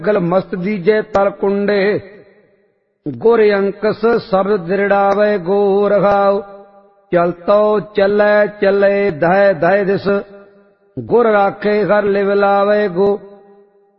गल मस्त दीजे तल कुंडे, गुर अंकस शब्द दृढ़ावे गो रघाओ। चलतो चले चले दह दह दिस, गुर राखे घर लिव लावे गो।